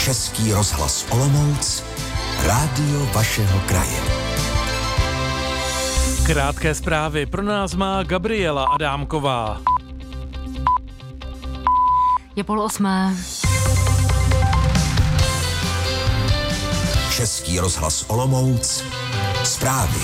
Český rozhlas Olomouc, rádio vašeho kraje. Krátké zprávy pro nás má Gabriela Adámková. Je 7:30. Český rozhlas Olomouc, zprávy.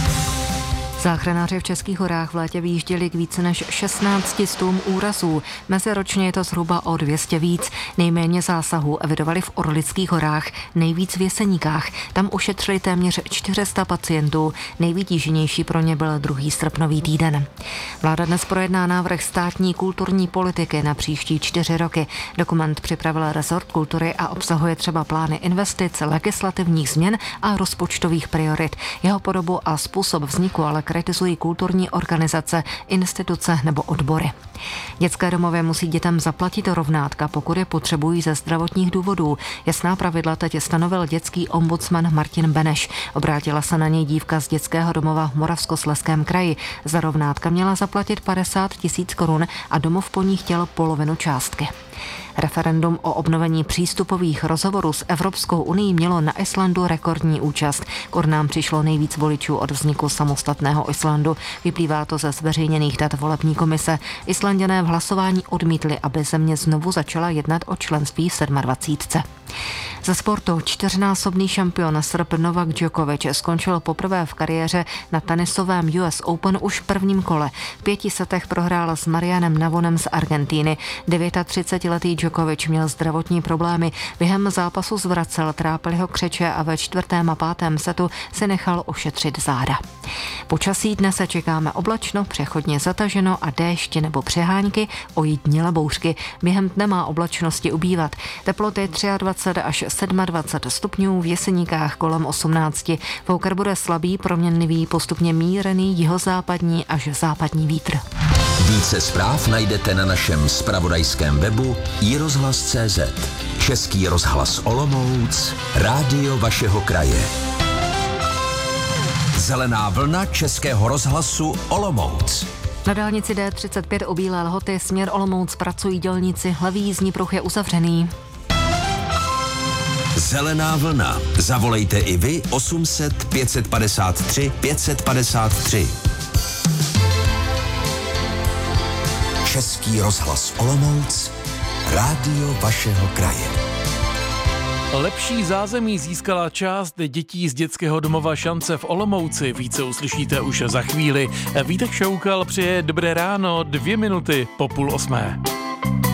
Záchranáři v Českých horách v létě vyjížděli k více než 16 úrazů. Meziročně je to zhruba o 200 víc. Nejméně zásahů evidovali v Orlických horách, nejvíc v Jeseníkách. Tam ušetřili téměř 400 pacientů. Nejvytíženější pro ně byl 2. srpnový týden. Vláda dnes projedná návrh státní kulturní politiky na příští 4 roky. Dokument připravil rezort kultury a obsahuje třeba plány investic, legislativních změn a rozpočtových priorit. Jeho podobu a způsob vzniku ale kritizují kulturní organizace, instituce nebo odbory. Dětské domovy musí dětem zaplatit rovnátka, pokud je potřebují ze zdravotních důvodů. Jasná pravidla teď stanovil dětský ombudsman Martin Beneš. Obrátila se na něj dívka z dětského domova v Moravskoslezském kraji. Za rovnátka měla zaplatit 50 000 korun a domov po ní chtěl polovinu částky. Referendum o obnovení přístupových rozhovorů s Evropskou unií mělo na Islandu rekordní účast. K urnám přišlo nejvíc voličů od vzniku samostatného Islandu. Vyplývá to ze zveřejněných dat volební komise. Islanďané v hlasování odmítli, aby země znovu začala jednat o členství v 27. Ze sportu 4násobný šampion Srb Novak Djokovic skončil poprvé v kariéře na tenisovém US Open už v prvním kole. V 5 setech prohrál s Marianem Navonem z Argentíny. 39letý Djokovic měl zdravotní problémy. Během zápasu zvracel, trápily ho křeče a ve 4. a 5. setu si nechal ošetřit záda. Počasí dnes se čekáme oblačno, přechodně zataženo a déšť nebo přehánky, ojediněle bouřky. Během dne má oblačnosti ubývat. Teploty 23 až 27 stupňů, v Jeseníkách kolem 18. Foukar bude slabý, proměnlivý, postupně mírný jihozápadní až západní vítr. Více zpráv najdete na našem zpravodajském webu iRozhlas.cz. Český rozhlas Olomouc, rádio vašeho kraje. Zelená vlna Českého rozhlasu Olomouc. Na dálnici D35 u Bílé Lhoty směr Olomouc pracují dělníci, levý jízdní pruh je uzavřený. Zelená vlna. Zavolejte i vy 800 553 553. Český rozhlas Olomouc, rádio vašeho kraje. Lepší zázemí získala část dětí z dětského domova Šance v Olomouci. Více uslyšíte už za chvíli. Vítek Šoukal přeje dobré ráno, 2 minuty po 7:30.